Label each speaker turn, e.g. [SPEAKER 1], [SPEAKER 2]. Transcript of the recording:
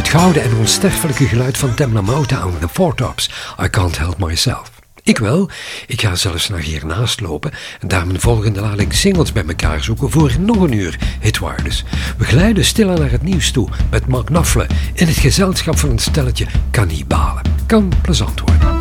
[SPEAKER 1] gouden en onsterfelijke geluid van Tamla Motown, The Four Tops, I Can't Help Myself. Ik wel. Ik ga zelfs nog hiernaast lopen en daar mijn volgende lading singles bij elkaar zoeken voor nog een uur Hitwaardes. We glijden stilaan naar het nieuws toe met Mark Knopfler in het gezelschap van een stelletje kannibalen. Kan plezant worden.